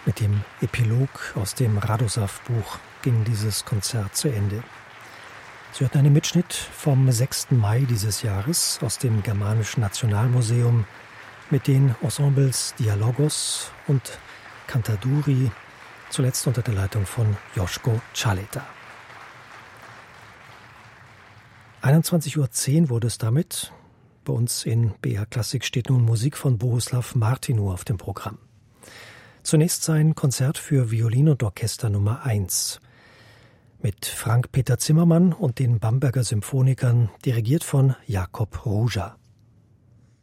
Mit dem Epilog aus dem Radosav-Buch ging dieses Konzert zu Ende. Sie hörten einen Mitschnitt vom 6. Mai dieses Jahres aus dem Germanischen Nationalmuseum mit den Ensembles Dialogos und Cantaduri, zuletzt unter der Leitung von Joschko Čaleta. 21:10 Uhr wurde es damit. Bei uns in BR Klassik steht nun Musik von Bohuslav Martinu auf dem Programm. Zunächst sein Konzert für Violin und Orchester Nummer 1 mit Frank-Peter Zimmermann und den Bamberger Symphonikern, dirigiert von Jakob Ruja.